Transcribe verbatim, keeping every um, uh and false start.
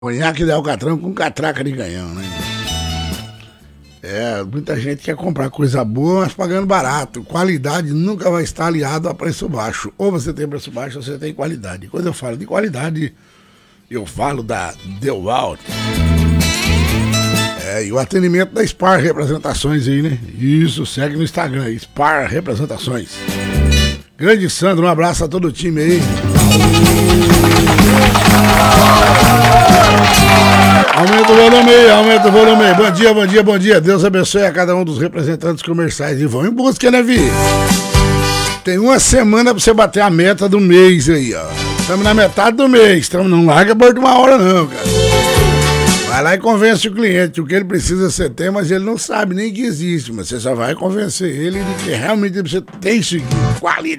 Conhaque de Alcatrão com catraca de canhão, né? É, muita gente quer comprar coisa boa, mas pagando barato. Qualidade nunca vai estar aliado a preço baixo. Ou você tem preço baixo ou você tem qualidade. Quando eu falo de qualidade, eu falo da Dewalt. É, e o atendimento da Spar Representações aí, né? Isso, segue no Instagram, Spar Representações. Grande Sandro, um abraço a todo o time aí. Aumenta o volume aí, aumenta o volume aí. Bom dia, bom dia, bom dia. Deus abençoe a cada um dos representantes comerciais e vão em busca, né, Vi? Tem uma semana pra você bater a meta do mês aí, ó. Estamos na metade do mês, tamo, não larga por uma hora não, cara. Vai lá e convence o cliente, o que ele precisa você tem, mas ele não sabe nem que existe, mas você só vai convencer ele de que realmente você tem isso aqui, qualidade.